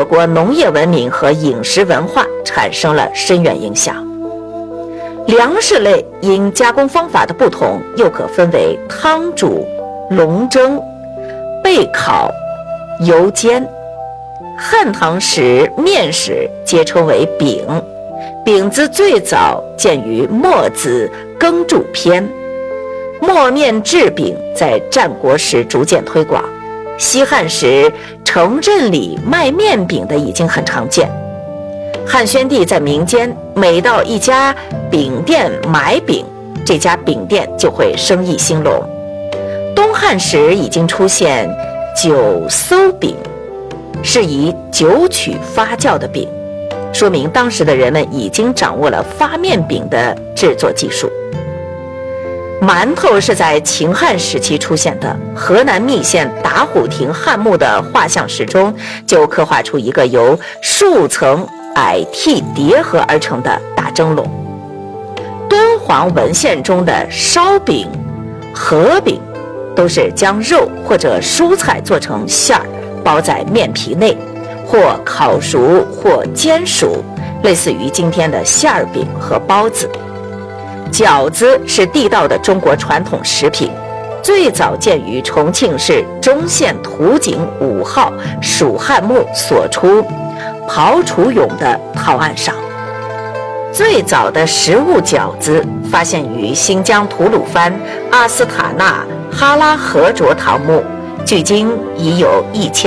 国农业文明和饮食文化产生了深远影响。粮食类因加工方法的不同，又可分为汤煮、笼蒸、焙烤、油煎。汉唐时面食皆称为饼，饼子最早见于墨子耕著篇。磨面制饼在战国时逐渐推广，西汉时城镇里卖面饼的已经很常见。汉宣帝在民间每到一家饼店买饼，这家饼店就会生意兴隆。东汉时已经出现酒馊饼，是以酒曲发酵的饼，说明当时的人们已经掌握了发面饼的制作技术。馒头是在秦汉时期出现的，河南密县打虎亭汉墓的画像石中就刻画出一个由数层矮屉叠合而成的大蒸笼。敦煌文献中的烧饼、河饼都是将肉或者蔬菜做成馅儿，包在面皮内，或烤熟或煎熟，类似于今天的馅儿饼和包子。饺子是地道的中国传统食品，最早见于重庆市中县图景5号蜀汉墓所出刨楚俑的陶案上。最早的食物饺子发现于新疆吐鲁番阿斯塔纳哈拉河卓陶墓，距今已有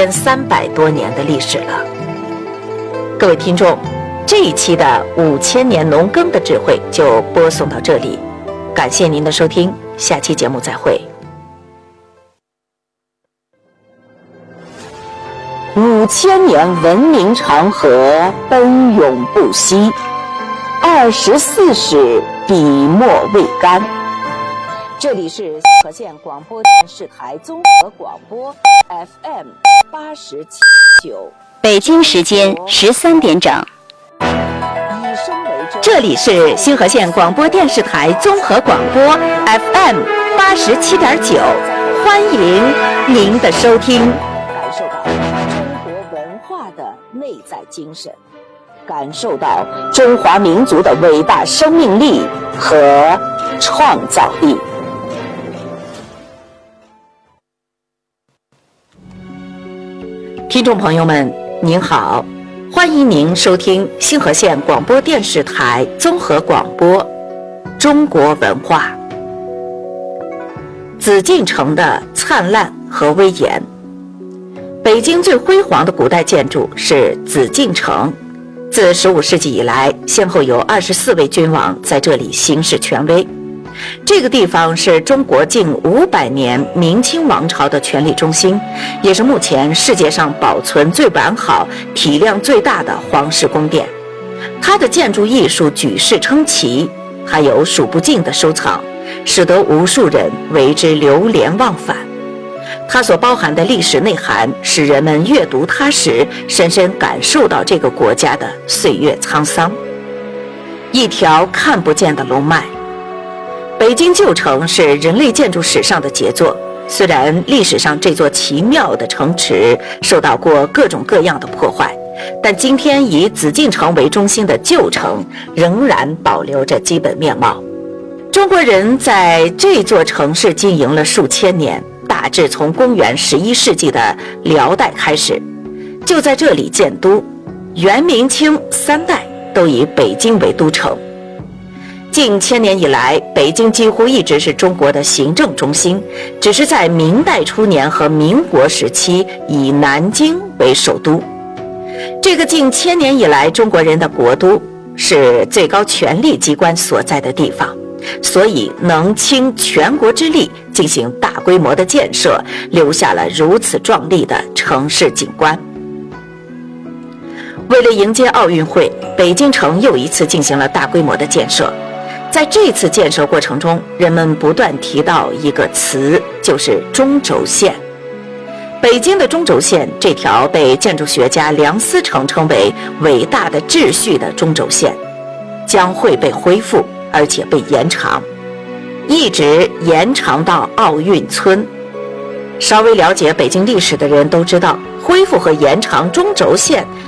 1300多年的历史了。各位听众，这一期的5000年农耕的智慧就播送到这里，感谢您的收听，下期节目再会。5000年文明长河奔涌不息，24史笔墨未干。这里是新河县广播电视台综合广播 FM 87.9， 北京时间13点整。 这里是新河县广播电视台综合广播 FM 87.9，欢迎您的收听。感受到中国文化的内在精神，感受到中华民族的伟大生命力和创造力。听众朋友们，您好，欢迎您收听新河县广播电视台综合广播中国文化。紫禁城的灿烂和威严。北京最辉煌的古代建筑是紫禁城，自15世纪以来，先后有24位君王在这里行使权威。这个地方是中国近500年明清王朝的权力中心，也是目前世界上保存最完好、体量最大的皇室宫殿。它的建筑艺术举世称奇，还有数不尽的收藏，使得无数人为之流连忘返。它所包含的历史内涵，使人们阅读它时，深深感受到这个国家的岁月沧桑。一条看不见的龙脉。北京旧城是人类建筑史上的杰作，虽然历史上这座奇妙的城池受到过各种各样的破坏，但今天以紫禁城为中心的旧城仍然保留着基本面貌。中国人在这座城市经营了数千年，大致从公元11世纪的辽代开始，就在这里建都，元明清3代都以北京为都城。近1000年以来，北京几乎一直是中国的行政中心，只是在明代初年和民国时期以南京为首都。这个近1000年以来中国人的国都，是最高权力机关所在的地方，所以能倾全国之力进行大规模的建设，留下了如此壮丽的城市景观。为了迎接奥运会，北京城又一次进行了大规模的建设。在这次建设过程中，人们不断提到一个词，就是中轴线。北京的中轴线，这条被建筑学家梁思成称为伟大的秩序的中轴线，将会被恢复，而且被延长，一直延长到奥运村。稍微了解北京历史的人都知道，恢复和延长中轴线